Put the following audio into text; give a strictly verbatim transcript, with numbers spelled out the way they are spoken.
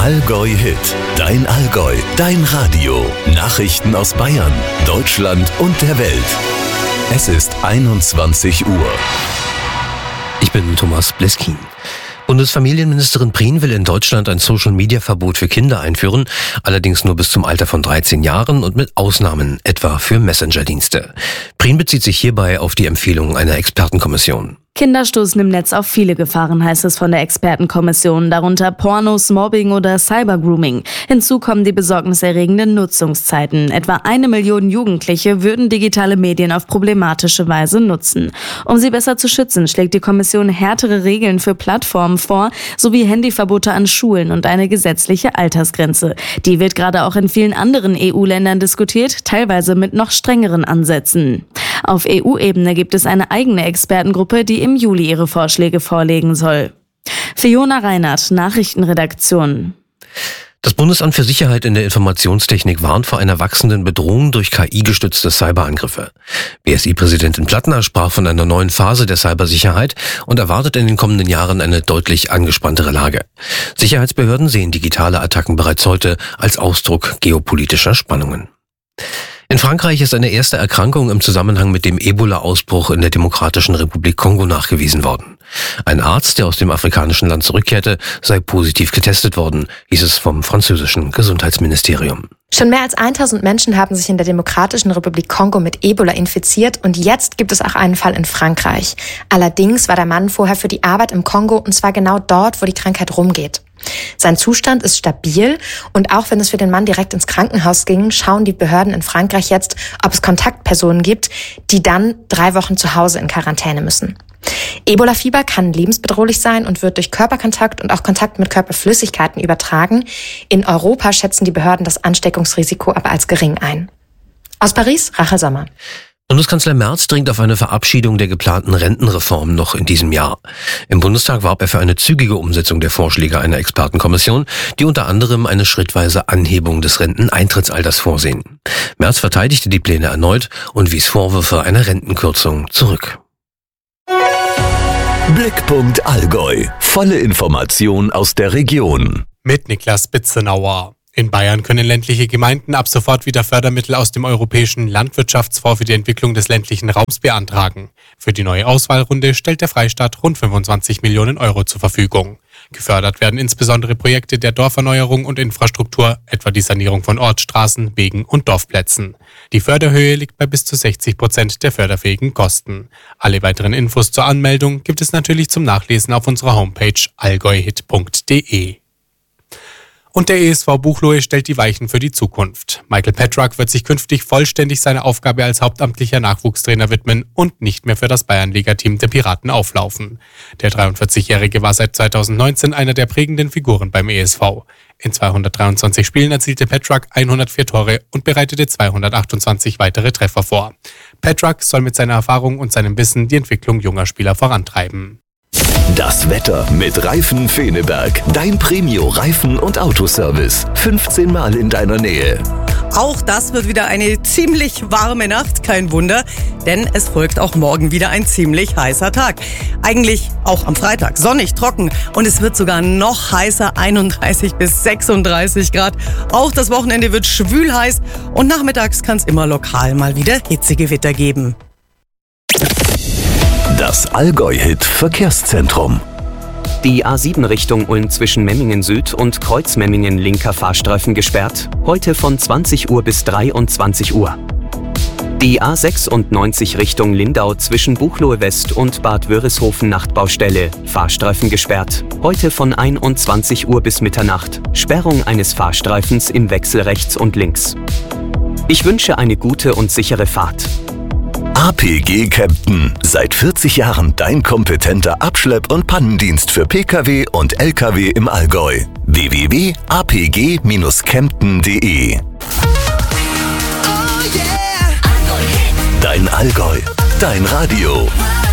Allgäu Hit. Dein Allgäu, dein Radio. Nachrichten aus Bayern, Deutschland und der Welt. Es ist einundzwanzig Uhr. Ich bin Thomas Bleskin. Bundesfamilienministerin Prien will in Deutschland ein Social-Media-Verbot für Kinder einführen, allerdings nur bis zum Alter von dreizehn Jahren und mit Ausnahmen, etwa für Messenger-Dienste. Prien bezieht sich hierbei auf die Empfehlung einer Expertenkommission. Kinder stoßen im Netz auf viele Gefahren, heißt es von der Expertenkommission, darunter Pornos, Mobbing oder Cybergrooming. Hinzu kommen die besorgniserregenden Nutzungszeiten. Etwa eine Million Jugendliche würden digitale Medien auf problematische Weise nutzen. Um sie besser zu schützen, schlägt die Kommission härtere Regeln für Plattformen vor, sowie Handyverbote an Schulen und eine gesetzliche Altersgrenze. Die wird gerade auch in vielen anderen E U-Ländern diskutiert, teilweise mit noch strengeren Ansätzen. Auf E U-Ebene gibt es eine eigene Expertengruppe, die im Juli ihre Vorschläge vorlegen soll. Fiona Reinhardt, Nachrichtenredaktion. Das Bundesamt für Sicherheit in der Informationstechnik warnt vor einer wachsenden Bedrohung durch K I-gestützte Cyberangriffe. B S I-Präsidentin Plattner sprach von einer neuen Phase der Cybersicherheit und erwartet in den kommenden Jahren eine deutlich angespanntere Lage. Sicherheitsbehörden sehen digitale Attacken bereits heute als Ausdruck geopolitischer Spannungen. In Frankreich ist eine erste Erkrankung im Zusammenhang mit dem Ebola-Ausbruch in der Demokratischen Republik Kongo nachgewiesen worden. Ein Arzt, der aus dem afrikanischen Land zurückkehrte, sei positiv getestet worden, hieß es vom französischen Gesundheitsministerium. Schon mehr als tausend Menschen haben sich in der Demokratischen Republik Kongo mit Ebola infiziert und jetzt gibt es auch einen Fall in Frankreich. Allerdings war der Mann vorher für die Arbeit im Kongo und zwar genau dort, wo die Krankheit rumgeht. Sein Zustand ist stabil und auch wenn es für den Mann direkt ins Krankenhaus ging, schauen die Behörden in Frankreich jetzt, ob es Kontaktpersonen gibt, die dann drei Wochen zu Hause in Quarantäne müssen. Ebola-Fieber kann lebensbedrohlich sein und wird durch Körperkontakt und auch Kontakt mit Körperflüssigkeiten übertragen. In Europa schätzen die Behörden das Ansteckungsrisiko aber als gering ein. Aus Paris, Rachel Sommer. Bundeskanzler Merz dringt auf eine Verabschiedung der geplanten Rentenreform noch in diesem Jahr. Im Bundestag warb er für eine zügige Umsetzung der Vorschläge einer Expertenkommission, die unter anderem eine schrittweise Anhebung des Renteneintrittsalters vorsehen. Merz verteidigte die Pläne erneut und wies Vorwürfe einer Rentenkürzung zurück. Blickpunkt Allgäu. Volle Information aus der Region. Mit Niklas Bitzenauer. In Bayern können ländliche Gemeinden ab sofort wieder Fördermittel aus dem Europäischen Landwirtschaftsfonds für die Entwicklung des ländlichen Raums beantragen. Für die neue Auswahlrunde stellt der Freistaat rund fünfundzwanzig Millionen Euro zur Verfügung. Gefördert werden insbesondere Projekte der Dorferneuerung und Infrastruktur, etwa die Sanierung von Ortsstraßen, Wegen und Dorfplätzen. Die Förderhöhe liegt bei bis zu sechzig Prozent der förderfähigen Kosten. Alle weiteren Infos zur Anmeldung gibt es natürlich zum Nachlesen auf unserer Homepage allgäuhit punkt de. Und der E S V Buchloe stellt die Weichen für die Zukunft. Michael Petruk wird sich künftig vollständig seiner Aufgabe als hauptamtlicher Nachwuchstrainer widmen und nicht mehr für das Bayernliga-Team der Piraten auflaufen. Der dreiundvierzigjährige war seit zweitausendneunzehn einer der prägenden Figuren beim E S V. In zweihundertdreiundzwanzig Spielen erzielte Petruk hundertvier Tore und bereitete zweihundertachtundzwanzig weitere Treffer vor. Petruk soll mit seiner Erfahrung und seinem Wissen die Entwicklung junger Spieler vorantreiben. Das Wetter mit Reifen Feneberg. Dein Premio-Reifen- und Autoservice. fünfzehn Mal in deiner Nähe. Auch das wird wieder eine ziemlich warme Nacht, kein Wunder, denn es folgt auch morgen wieder ein ziemlich heißer Tag. Eigentlich auch am Freitag, sonnig, trocken und es wird sogar noch heißer, einunddreißig bis sechsunddreißig Grad. Auch das Wochenende wird schwül heiß und nachmittags kann es immer lokal mal wieder Hitzegewitter geben. Das Allgäu-Hit Verkehrszentrum. Die A sieben Richtung Ulm zwischen Memmingen Süd und Kreuzmemmingen linker Fahrstreifen gesperrt. Heute von zwanzig Uhr bis dreiundzwanzig Uhr. Die A sechsundneunzig Richtung Lindau zwischen Buchloe West und Bad Wörishofen Nachtbaustelle. Fahrstreifen gesperrt. Heute von einundzwanzig Uhr bis Mitternacht. Sperrung eines Fahrstreifens im Wechsel rechts und links. Ich wünsche eine gute und sichere Fahrt. A P G Kempten. Seit vierzig Jahren dein kompetenter Abschlepp- und Pannendienst für Pkw und Lkw im Allgäu. w w w punkt a p g kempten punkt de. Dein Allgäu, dein Radio.